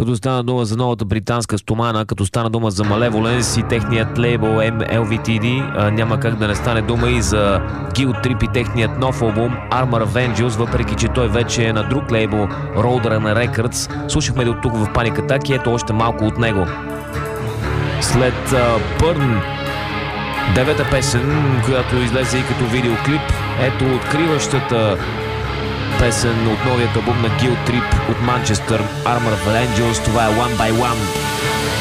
Като стана дума за новата британска стомана, като стана дума за Malevolence и техният лейбъл LVTD, няма как да не стане дума и за Guilt Trip и техният нов албум Armor of Angels, въпреки че той вече е на друг лейбъл Roadrunner Records. Слушахме до тук в Panic Attack и ето още малко от него. След Burn, девета песен, която излезе и като видеоклип, ето откриващата песен от новият албум на Guilt Trip от Манчестър, Armor of Angels, това е One by One.